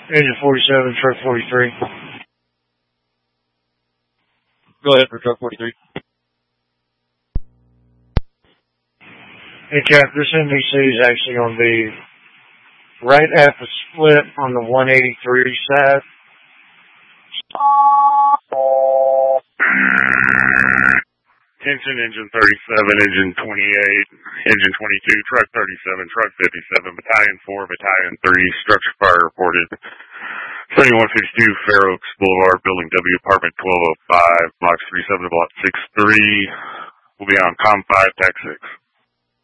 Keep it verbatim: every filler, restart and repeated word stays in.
Engine forty-seven, truck forty-three. Go ahead for truck forty-three. Hey, Cap, this N B C is actually going to be right at the split on the one eighty-three side. Attention, engine thirty-seven, engine twenty-eight, engine twenty-two, truck thirty-seven, truck fifty-seven, battalion four, battalion three, structure fire reported. seventy-one fifty-two, Fair Oaks Boulevard, building W, apartment twelve oh five, box three seven, block six three. We'll be on com five, tax six.